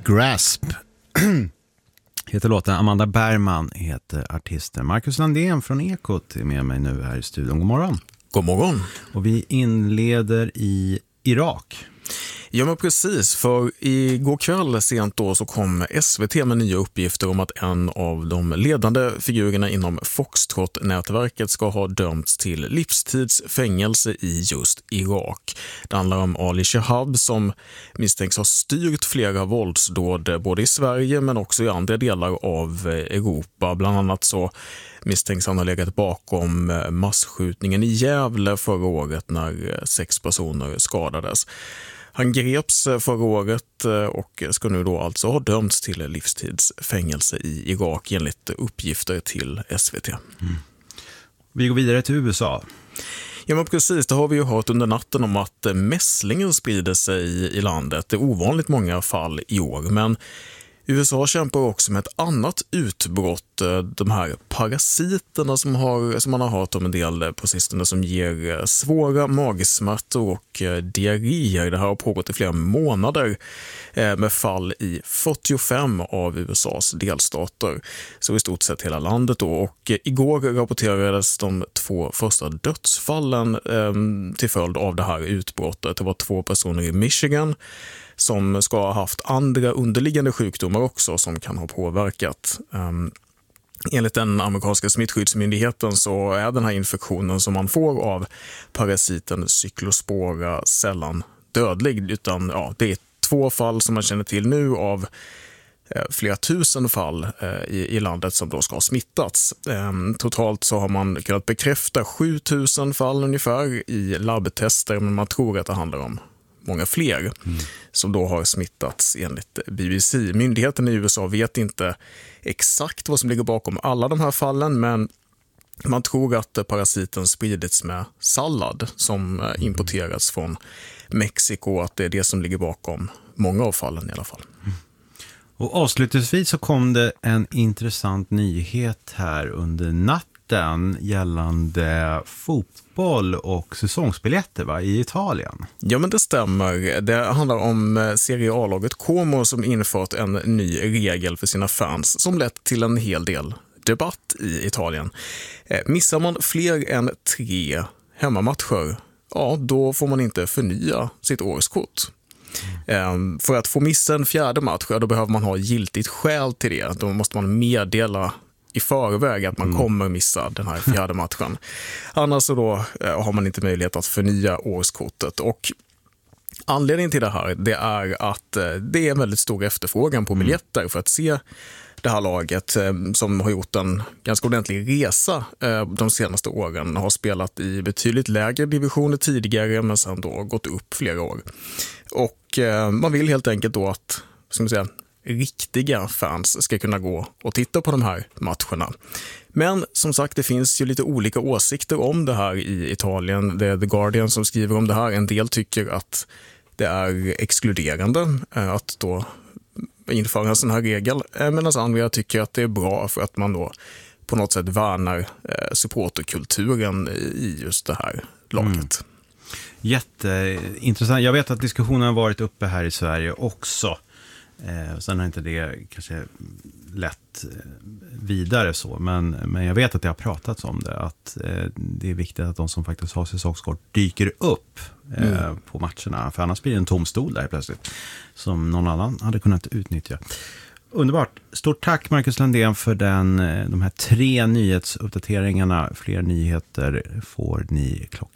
Grasp heter låten. Amanda Bergman heter artisten. Marcus Landén från Ekot är med mig nu här i studion. God morgon. God morgon. Och vi inleder i Irak. Ja, men precis, för igår kväll sent då så kom SVT med nya uppgifter om att en av de ledande figurerna inom Foxtrot-nätverket ska ha dömts till livstidsfängelse i just Irak. Det handlar om Ali Shahab som misstänks ha styrt flera våldsdåd både i Sverige men också i andra delar av Europa. Bland annat så misstänks han ha legat bakom massskjutningen i Gävle förra året när 6 personer skadades. Han greps förra året och ska nu då alltså ha dömts till livstidsfängelse i Irak enligt uppgifter till SVT. Vi går vidare till USA. Ja, men precis, det har vi ju hört under natten om att mässlingen sprider sig i landet. Det är ovanligt många fall i år, men USA kämpar också med ett annat utbrott, de här parasiterna som man har hört om en del på sistone som ger svåra magsmärtor och diarréer. Det här har pågått i flera månader med fall i 45 av USAs delstater, så i stort sett hela landet då. Och igår rapporterades de 2 första dödsfallen till följd av det här utbrottet. Det var 2 personer i Michigan som ska ha haft andra underliggande sjukdomar också som kan ha påverkat. Enligt den amerikanska smittskyddsmyndigheten så är den här infektionen som man får av parasiten Cyclospora sällan dödlig, utan det är 2 fall som man känner till nu av flera tusen fall i landet som då ska ha smittats. Totalt så har man kunnat bekräfta 7000 fall ungefär i labbtester, men man tror att det handlar om många fler som då har smittats enligt BBC. Myndigheten i USA vet inte exakt vad som ligger bakom alla de här fallen, men man tror att parasiten spridits med sallad som importerats från Mexiko, att det är det som ligger bakom många av fallen i alla fall. Och avslutningsvis så kom det en intressant nyhet här under natten gällande fotboll och säsongsbiljetter i Italien. Ja, men det stämmer. Det handlar om Serie A-laget Como som infört en ny regel för sina fans som lett till en hel del debatt i Italien. Missar man fler än 3 hemmamatcher, då får man inte förnya sitt årskort. För att få missa en 4:e match, då behöver man ha giltigt skäl till det. Då måste man meddela i förväg att man kommer missa den här 4:e matchen. Annars så då har man inte möjlighet att förnya årskortet. Och anledningen till det här, det är att det är en väldigt stor efterfrågan på biljetter för att se det här laget som har gjort en ganska ordentlig resa de senaste åren. Har spelat i betydligt lägre divisioner tidigare men sen då gått upp flera år. Och man vill helt enkelt då att, ska man säga, riktiga fans ska kunna gå och titta på de här matcherna. Men som sagt, det finns ju lite olika åsikter om det här i Italien. Det är The Guardian som skriver om det här. En del tycker att det är exkluderande att då införa en sån här regel, medan andra tycker att det är bra för att man då på något sätt värnar supporterkulturen i just det här laget. Jätteintressant. Jag vet att diskussionen har varit uppe här i Sverige också. Sen har inte det kanske lätt vidare så, men jag vet att det har pratats om det, att det är viktigt att de som faktiskt har säsongskort dyker upp på matcherna, för annars blir det en tom stol där plötsligt som någon annan hade kunnat utnyttja. Underbart. Stort tack Marcus Landén för de här 3 nyhetsuppdateringarna. Fler nyheter får ni klockan